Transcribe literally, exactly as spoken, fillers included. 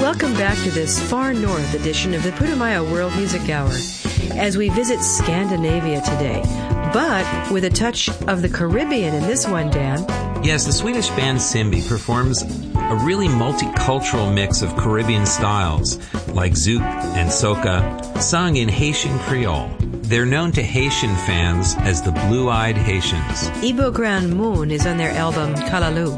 Welcome back to this far north edition of the Putumayo World Music Hour as we visit Scandinavia today, but with a touch of the Caribbean in this one, Dan. Yes, the Swedish band Simbi performs a really multicultural mix of Caribbean styles like zouk and soca, sung in Haitian Creole. They're known to Haitian fans as the Blue-Eyed Haitians. Ibo Grand Moon is on their album Kalaloo.